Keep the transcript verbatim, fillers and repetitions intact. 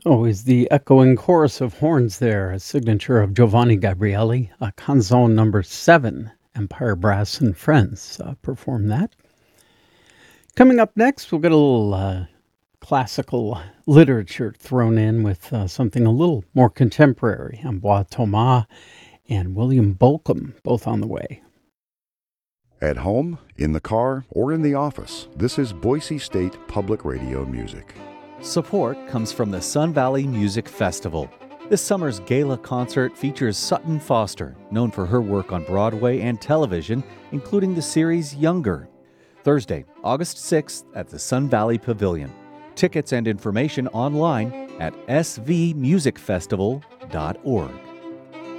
Always the echoing chorus of horns there, a signature of Giovanni Gabrieli, a canzone number seven. Empire Brass and Friends uh, perform that. Coming up next, we'll get a little uh, classical literature thrown in with uh, something a little more contemporary. Ambroise Thomas and William Bolcom, both on the way. At home, in the car, or in the office, this is Boise State Public Radio music. Support comes from the Sun Valley Music Festival. This summer's gala concert features Sutton Foster, known for her work on Broadway and television, including the series Younger. Thursday, August sixth at the Sun Valley Pavilion. Tickets and information online at s v music festival dot org.